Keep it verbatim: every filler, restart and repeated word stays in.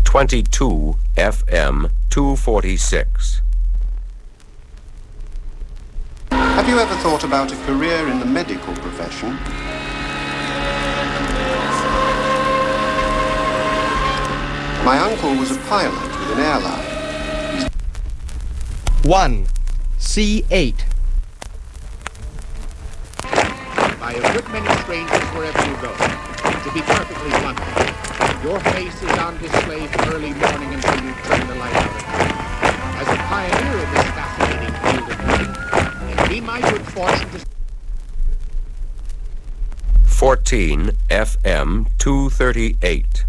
twenty-two F M two forty-six. Have you ever thought about a career in the medical profession? My uncle was a pilot with an airline. one. C eight. By a good many strangers wherever you go. To be perfectly blunt, your face is on display from early morning until you turn the light out at night. As a pioneer in this fascinating field of living, it'd be my good fortune to... fourteen F M two thirty-eight.